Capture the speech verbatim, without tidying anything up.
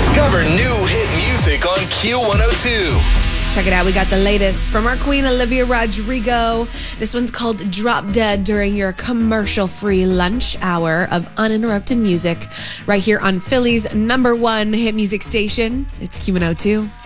Discover new hit music on Q one oh two. Check it out. We got the latest from our queen, Olivia Rodrigo. This one's called Drop Dead during your commercial-free lunch hour of uninterrupted music right here on Philly's number one hit music station. It's Q one oh two.